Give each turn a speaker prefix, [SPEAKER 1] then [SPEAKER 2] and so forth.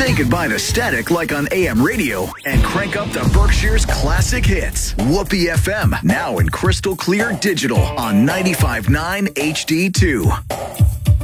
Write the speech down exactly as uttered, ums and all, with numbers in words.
[SPEAKER 1] Say goodbye to static like on A M radio and crank up the Berkshire's classic hits. Whoopee F M, now in crystal clear digital on ninety-five point nine H D two.